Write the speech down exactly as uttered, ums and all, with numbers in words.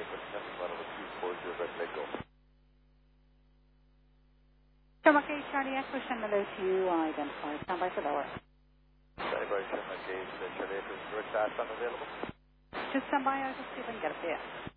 descending one over two four zero, red leg go. Sherma Gauge, Charlie Echo, Sherma Low to you, identify. Stand by for lower. Standing by, Sherma Gauge, Charlie Echo, direct fast unavailable. Just stand by, I'll just see if I can get it for you.